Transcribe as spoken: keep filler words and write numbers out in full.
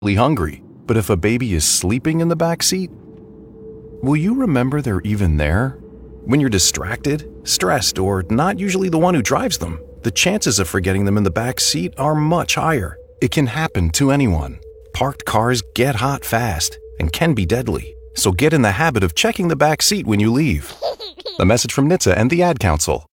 hungry, but if a baby is sleeping in the back seat, will you remember they're even there? When you're distracted, stressed, or not usually the one who drives them, the chances of forgetting them in the back seat are much higher. It can happen to anyone. Parked cars get hot fast and can be deadly, so get in the habit of checking the back seat when you leave. A message from N H T S A and the Ad Council.